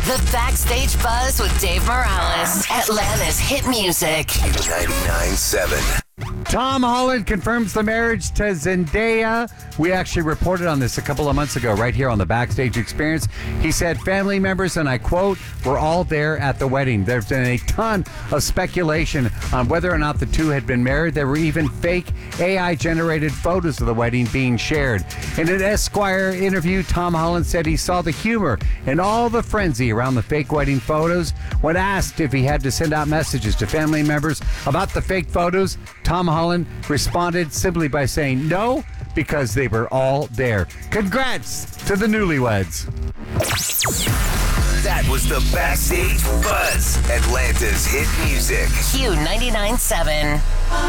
The Backstage Buzz with Dave Morales. Atlanta's hit music. 99.7. Tom Holland confirms the marriage to Zendaya. We actually reported on this a couple of months ago right here on the Backstage Experience. He said family members, and I quote, were all there at the wedding. There's been a ton of speculation on whether or not the two had been married. There were even fake AI-generated photos of the wedding being shared. In an Esquire interview, Tom Holland said he saw the humor and all the frenzy around the fake wedding photos. When asked if he had to send out messages to family members about the fake photos, Tom Holland responded simply by saying no, because they were all there. Congrats to the newlyweds. That was the Backstage Buzz, Atlanta's hit music. Q 99.7.